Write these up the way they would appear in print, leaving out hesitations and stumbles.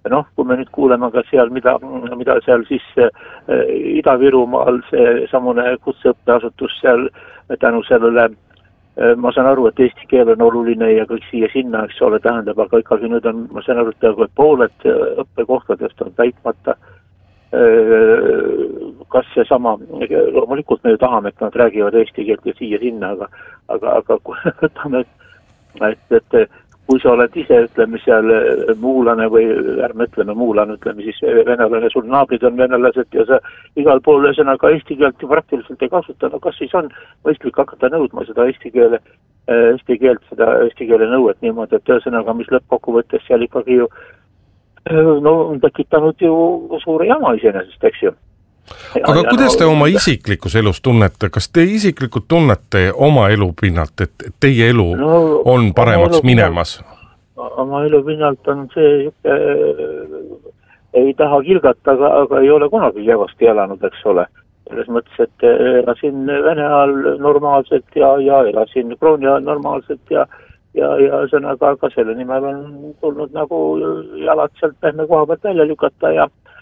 noh, kui me nüüd kuuleme ka seal, mida seal siis Ida-Virumaal see samune kutseõppeasutus seal tänu sellele, ma saan aru, et eesti keel on oluline ja kõik siia sinna, eks ole, tähendab, aga ikkagi nüüd on, ma saan aru, et peaaegu pooled õppekohtadest on täitmata. Kas see sama, loomulikult me ju tahame, et nad räägivad eesti keelt ja siia sinna, aga kui võtame, et kui sa oled ise, ütleme seal muulane või ärme ütleme muulane, ütleme siis venelane, sul naabrid on venelased ja sa igal pool ühesõnaga eesti keelt ju praktiliselt ei kasuta, no kas siis on mõistlik hakata nõudma seda eesti keele nõuet niimoodi, et ühesõnaga, mis lõppkokkuvõttes seal ikkagi ju on tekitanud ju suure jama iseenesest, eks ju. Aga kuidas te oma isiklikus elus tunnete? Kas te isiklikult tunnete oma elu pinnalt, et teie elu on paremaks minemas? Oma elu pinnalt on see, ei taha kilgata, aga ei ole kunagi kehvasti elanud, eks ole. Selles mõttes, et elasin Vene ajal normaalselt ja elasin Krooni ajal normaalselt ja sõnaga, aga selle nimel on tulnud nagu jalad sealt pehme koha pealt välja lükata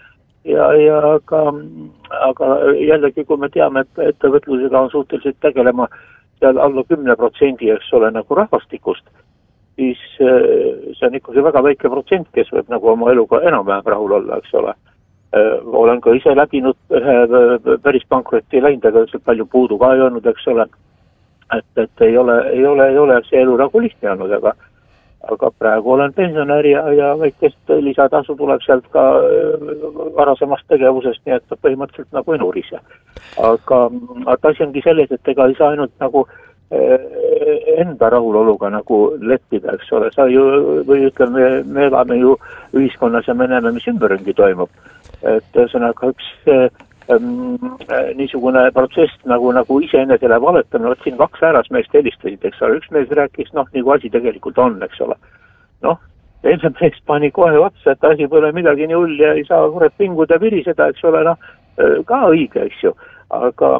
aga jällegi, kui me teame, et ettevõtlusega on suhteliselt tegelema seal alla 10%, eks ole, nagu rahvastikust, siis see on ikkagi väga väike protsent, kes võib nagu oma eluga enam-vähem rahul olla, eks ole. Olen ka ise läbinud päris pankrotti läinud, aga palju puudu ka ei olnud, eks ole. Et ei ole see elu nagu lihtne olnud, aga praegu olen pensionär ja väikest lisatasu tuleb sealt ka varasemast tegevusest, nii et põhimõtteliselt nagu ei nurise. Aga asi ongi selles, et ega ei saa ainult nagu enda rahuloluga nagu leppida, eks ole. Sa ju, või ütleme, me elame ju ühiskonnas ja me näeme, mis ümberringi toimub. Et ühesõnaga üks niisugune protsess nagu iseenesele valetamine, siin 2 härrasmeest helistasid, eks ole, üks mees rääkis, nagu asi tegelikult on, eks ole. Teine mees pani kohe otsa, et asi pole midagi nii hull ja ei saa kurat pinguda viriseda, eks ole, ka õige, eks ju. Aga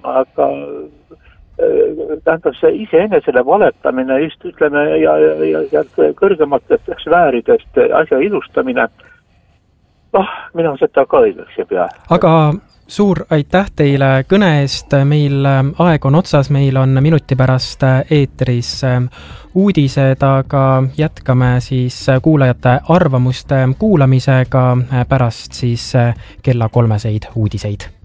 tähendab see iseenesele valetamine, just ütleme, ja sealt kõrgematest sfääridest asja ilustamine, mina seda ka õigeks ei pea. Aga suur aitäh teile kõne eest, meil aeg on otsas, meil on minuti pärast eetris uudised, aga jätkame siis kuulajate arvamuste kuulamisega pärast siis kella 3 uudiseid.